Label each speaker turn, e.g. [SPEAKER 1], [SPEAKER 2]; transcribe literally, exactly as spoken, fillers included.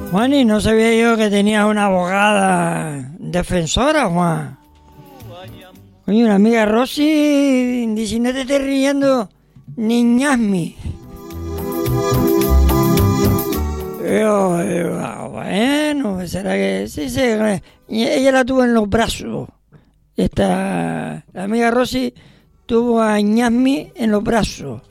[SPEAKER 1] Juani, no sabía yo que tenías una abogada defensora, Juan. Coño, una amiga Rosy, dice, no te estés riendo, niñasmi. Yo, yo, ah, bueno, será que sí, sí, y ella la tuvo en los brazos. Esta, la amiga Rosy tuvo a Ñasmi en los brazos.